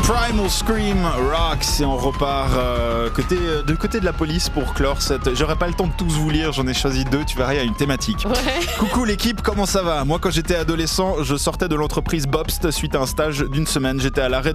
Primal Scream Rocks et on repart du côté de la police pour clore cette... J'aurais pas le temps de tous vous lire, j'en ai choisi 2, tu verras, il y a une thématique. Ouais. Coucou l'équipe, comment ça va ? Moi quand j'étais adolescent, je sortais de l'entreprise Bobst suite à un stage d'une semaine, j'étais à l'arrêt